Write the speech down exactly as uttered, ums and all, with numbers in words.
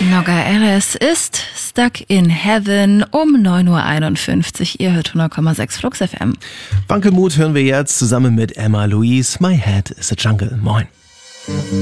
Nogga Alice ist Stuck in Heaven um neun Uhr einundfünfzig. Ihr hört hundert Komma sechs Flux F M. Wankelmut hören wir jetzt zusammen mit Emma Louise. My Head is a Jungle. Moin.